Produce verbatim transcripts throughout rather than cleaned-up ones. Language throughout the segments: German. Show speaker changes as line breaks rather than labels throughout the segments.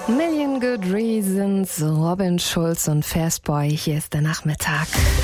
Million Good Reasons, Robin Schulz und Fastboy. Hier ist der Nachmittag.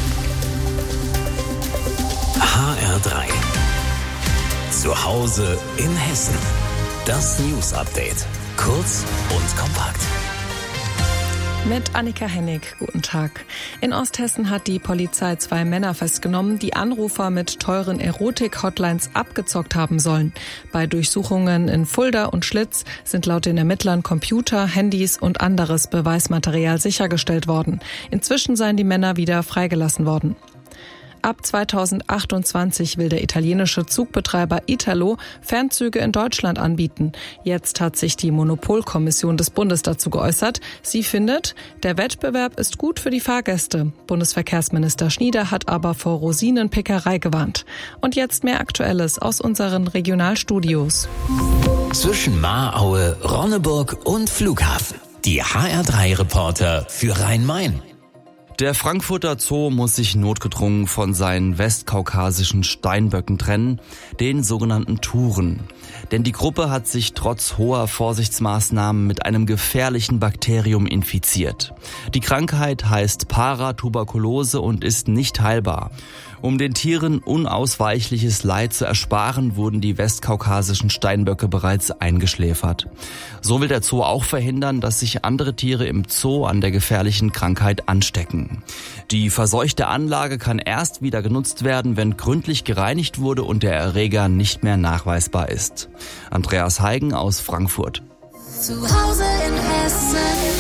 H R drei. Zu Hause in Hessen. Das News Update. Kurz und kompakt.
Mit Annika Hennig. Guten Tag. In Osthessen hat die Polizei zwei Männer festgenommen, die Anrufer mit teuren Erotik-Hotlines abgezockt haben sollen. Bei Durchsuchungen in Fulda und Schlitz sind laut den Ermittlern Computer, Handys und anderes Beweismaterial sichergestellt worden. Inzwischen seien die Männer wieder freigelassen worden. Ab zweitausendachtundzwanzig will der italienische Zugbetreiber Italo Fernzüge in Deutschland anbieten. Jetzt hat sich die Monopolkommission des Bundes dazu geäußert. Sie findet, der Wettbewerb ist gut für die Fahrgäste. Bundesverkehrsminister Schnieder hat aber vor Rosinenpickerei gewarnt. Und jetzt mehr Aktuelles aus unseren Regionalstudios.
Zwischen Mahraue, Ronneburg und Flughafen. Die H R drei Reporter für Rhein-Main.
Der Frankfurter Zoo muss sich notgedrungen von seinen westkaukasischen Steinböcken trennen, den sogenannten Turen. Denn die Gruppe hat sich trotz hoher Vorsichtsmaßnahmen mit einem gefährlichen Bakterium infiziert. Die Krankheit heißt Paratuberkulose und ist nicht heilbar. Um den Tieren unausweichliches Leid zu ersparen, wurden die westkaukasischen Steinböcke bereits eingeschläfert. So will der Zoo auch verhindern, dass sich andere Tiere im Zoo an der gefährlichen Krankheit anstecken. Die verseuchte Anlage kann erst wieder genutzt werden, wenn gründlich gereinigt wurde und der Erreger nicht mehr nachweisbar ist. Andreas Heigen aus Frankfurt.
Zu Hause in Hessen.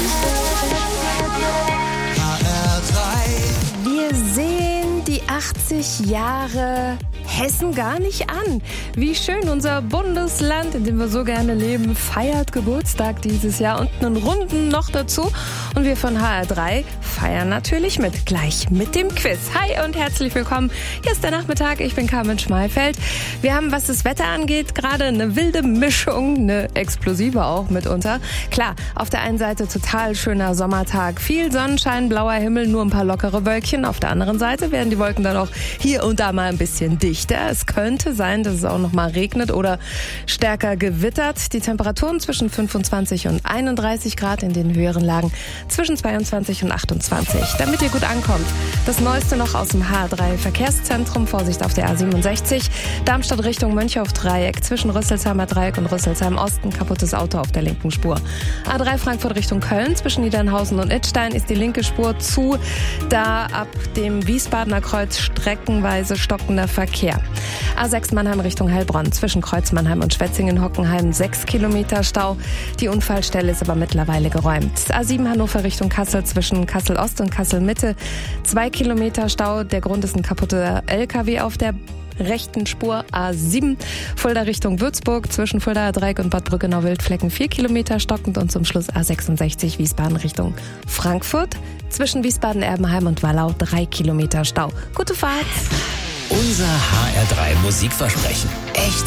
H R drei.
Wir sehen die achtzig Jahre Hessen gar nicht an. Wie schön, unser Bundesland, in dem wir so gerne leben, feiert Geburtstag dieses Jahr und einen Runden noch dazu. Und wir von H R drei feiern natürlich mit, gleich mit dem Quiz. Hi und herzlich willkommen. Hier ist der Nachmittag, ich bin Carmen Schmeifeld. Wir haben, was das Wetter angeht, gerade eine wilde Mischung, eine explosive auch mitunter. Klar, auf der einen Seite total schöner Sommertag, viel Sonnenschein, blauer Himmel, nur ein paar lockere Wölkchen. Auf der anderen Seite werden die Wolken dann auch hier und da mal ein bisschen dicht. Es könnte sein, dass es auch noch mal regnet oder stärker gewittert. Die Temperaturen zwischen fünfundzwanzig und einunddreißig Grad, in den höheren Lagen zwischen zweiundzwanzig und achtundzwanzig. Damit ihr gut ankommt, das Neueste noch aus dem H R drei Verkehrszentrum. Vorsicht auf der A siebenundsechzig. Darmstadt Richtung Mönchhof-Dreieck. Zwischen Rüsselsheimer Dreieck und Rüsselsheim Osten kaputtes Auto auf der linken Spur. A drei Frankfurt Richtung Köln. Zwischen Niedernhausen und Idstein ist die linke Spur zu. Da ab dem Wiesbadener Kreuz streckenweise stockender Verkehr. A sechs Mannheim Richtung Heilbronn. Zwischen Kreuz Mannheim und Schwetzingen-Hockenheim sechs Kilometer Stau. Die Unfallstelle ist aber mittlerweile geräumt. A sieben Hannover Richtung Kassel. Zwischen Kassel Ost und Kassel Mitte zwei Kilometer Stau. Der Grund ist ein kaputter L K W auf der rechten Spur. A sieben Fulda Richtung Würzburg. Zwischen Fuldaer Dreieck und Bad Brückenau-Wildflecken vier Kilometer stockend. Und zum Schluss A sechsundsechzig Wiesbaden Richtung Frankfurt. Zwischen Wiesbaden-Erbenheim und Wallau drei Kilometer Stau. Gute Fahrt!
Unser H R drei Musikversprechen. Echt